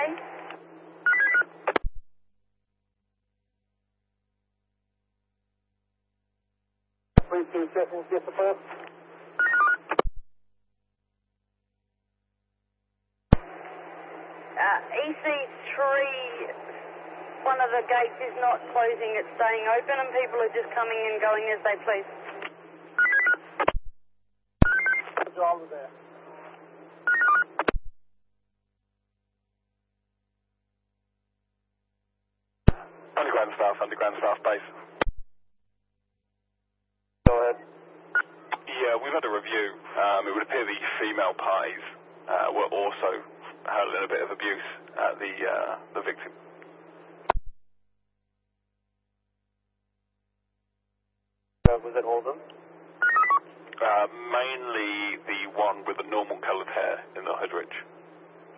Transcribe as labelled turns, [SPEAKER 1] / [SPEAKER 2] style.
[SPEAKER 1] Please 2 seconds, get support.
[SPEAKER 2] EC3, one of the gates is not closing, it's staying open and people are just coming and going as they please.
[SPEAKER 1] Driver there.
[SPEAKER 3] Underground South base.
[SPEAKER 1] Go ahead.
[SPEAKER 3] Yeah, we've had a review. It would appear the female parties were also handling a bit of abuse at the victim.
[SPEAKER 1] Was it all of them?
[SPEAKER 3] Mainly the one with the normal coloured hair in the hood ridge.